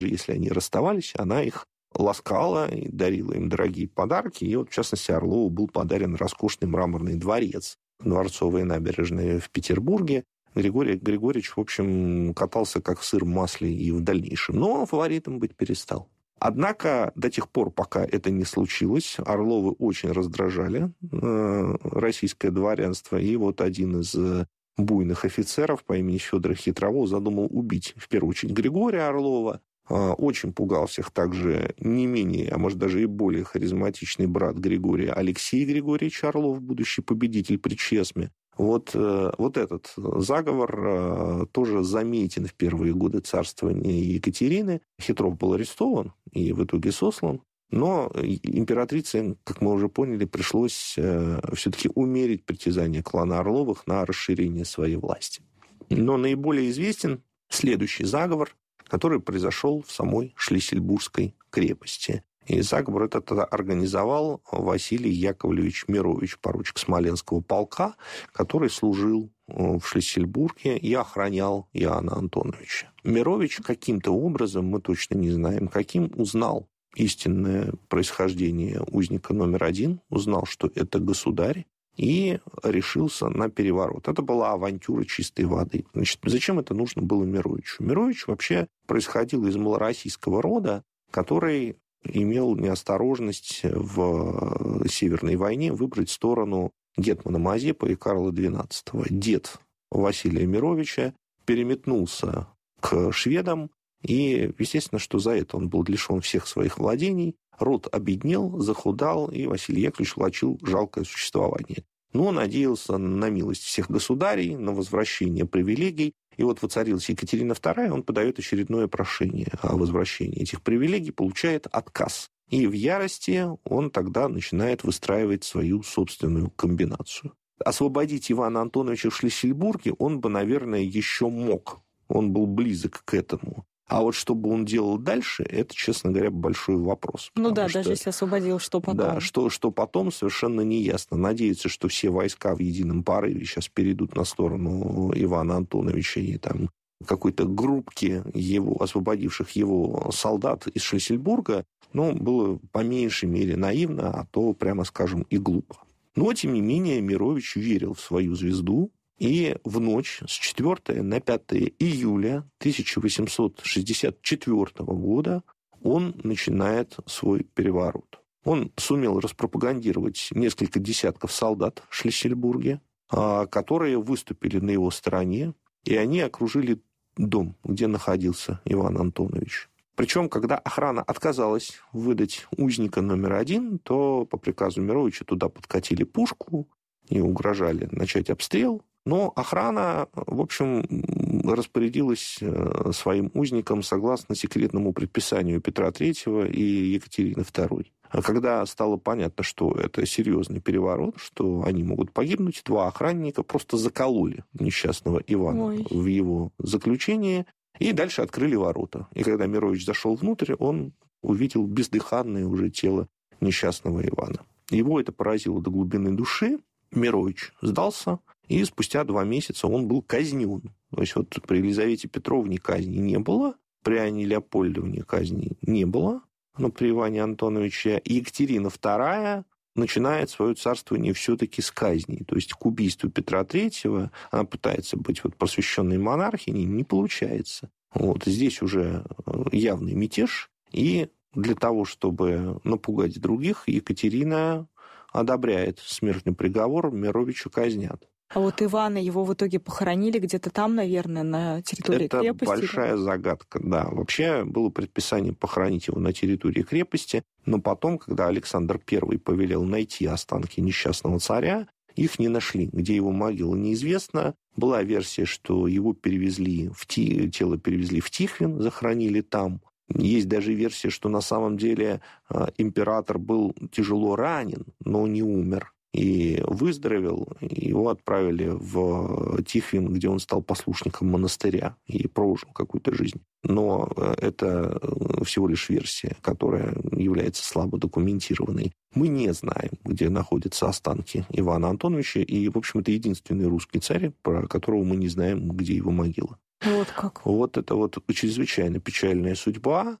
Если они расставались, она их ласкала и дарила им дорогие подарки. И вот, в частности, Орлову был подарен роскошный мраморный дворец, Дворцовые набережные в Петербурге. Григорий Григорьевич, в общем, катался как сыр в масле и в дальнейшем. Но фаворитом быть перестал. Однако до тех пор, пока это не случилось, Орловы очень раздражали российское дворянство. И вот один из буйных офицеров по имени Федор Хитровол задумал убить, в первую очередь, Григория Орлова. Очень пугал всех также не менее, а может даже и более харизматичный брат Григория Алексей Григорьевич Орлов, будущий победитель при Чесме. Вот этот заговор тоже заметен в первые годы царствования Екатерины. Хитров был арестован и в итоге сослан. Но императрице, как мы уже поняли, пришлось все-таки умерить притязания клана Орловых на расширение своей власти. Но наиболее известен следующий заговор, который произошел в самой Шлиссельбургской крепости. И заговор этот организовал Василий Яковлевич Мирович, поручик Смоленского полка, который служил в Шлиссельбурге и охранял Иоанна Антоновича. Мирович каким-то образом, мы точно не знаем каким, узнал истинное происхождение узника номер 1, узнал, что это государь, и решился на переворот. Это была авантюра чистой воды. Значит, зачем это нужно было Мировичу? Мирович вообще происходил из малороссийского рода, который имел неосторожность в Северной войне выбрать сторону гетмана Мазепы и Карла XII. Дед Василия Мировича переметнулся к шведам, и, естественно, что за это он был лишен всех своих владений, род обеднел, захудал, и Василий Яковлевич влачил жалкое существование. Но он надеялся на милость всех государей, на возвращение привилегий. И вот воцарилась Екатерина II, он подает очередное прошение о возвращении этих привилегий, получает отказ. И в ярости он тогда начинает выстраивать свою собственную комбинацию. Освободить Ивана Антоновича в Шлиссельбурге он бы, наверное, еще мог. Он был близок к этому. А вот что бы он делал дальше, это, честно говоря, большой вопрос. Ну да, даже если освободил, что потом? Да, что потом, совершенно неясно. Надеяться, что все войска в едином порыве сейчас перейдут на сторону Ивана Антоновича и там какой-то группки его, освободивших его солдат из Шлиссельбурга, было по меньшей мере наивно, а то, прямо скажем, и глупо. Но, тем не менее, Мирович верил в свою звезду, и в ночь с 4 на 5 июля 1864 года он начинает свой переворот. Он сумел распропагандировать несколько десятков солдат в Шлиссельбурге, которые выступили на его стороне, и они окружили дом, где находился Иван Антонович. Причем, когда охрана отказалась выдать узника номер 1, то по приказу Мировича туда подкатили пушку и угрожали начать обстрел. Но охрана, в общем, распорядилась своим узникам согласно секретному предписанию Петра III и Екатерины II. А когда стало понятно, что это серьезный переворот, что они могут погибнуть, 2 охранника просто закололи несчастного Ивана в его заключении и дальше открыли ворота. И когда Мирович зашел внутрь, он увидел бездыханное уже тело несчастного Ивана. Его это поразило до глубины души. Мирович сдался, и спустя 2 месяца он был казнен. То есть вот при Елизавете Петровне казни не было, при Анне Леопольдовне казни не было, но при Иване Антоновиче Екатерина II начинает свое царствование все-таки с казней. То есть к убийству Петра III она пытается быть посвященной монархиней, не получается. Здесь уже явный мятеж, и для того, чтобы напугать других, Екатерина одобряет смертный приговор, Мировича казнят. А вот Ивана, его в итоге похоронили где-то там, наверное, на территории крепости? Это большая загадка, да. Вообще было предписание похоронить его на территории крепости, но потом, когда Александр I повелел найти останки несчастного царя, их не нашли. Где его могила, неизвестно. Была версия, что его тело перевезли в Тихвин, захоронили там. Есть даже версия, что на самом деле император был тяжело ранен, но не умер. И выздоровел, его отправили в Тихвин, где он стал послушником монастыря и прожил какую-то жизнь. Но это всего лишь версия, которая является слабо документированной. Мы не знаем, где находятся останки Ивана Антоновича, и, в общем, это единственный русский царь, про которого мы не знаем, где его могила. Вот как. Вот это вот чрезвычайно печальная судьба.